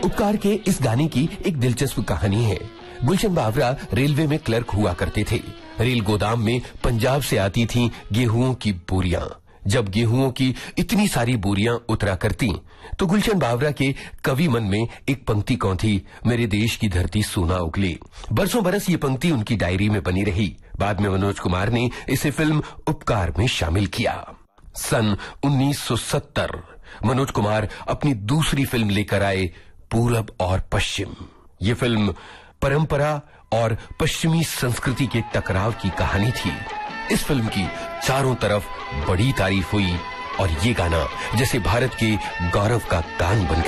उपकार के इस गाने की एक दिलचस्प कहानी है। गुलशन बावरा रेलवे में क्लर्क हुआ करते थे। रेल गोदाम में पंजाब से आती थीं गेहूं की बोरियां। जब गेहूं की इतनी सारी बोरियां उतरा करती तो गुलशन बावरा के कवि मन में एक पंक्ति कौन थी, मेरे देश की धरती सोना उगले। बरसों बरस ये पंक्ति उनकी डायरी में बनी रही। बाद में मनोज कुमार ने इसे फिल्म उपकार में शामिल किया। सन 1970 मनोज कुमार अपनी दूसरी फिल्म लेकर आए, पूरब और पश्चिम। ये फिल्म परंपरा और पश्चिमी संस्कृति के टकराव की कहानी थी। इस फिल्म की चारों तरफ बड़ी तारीफ हुई और ये गाना जैसे भारत के गौरव का गान बन गया।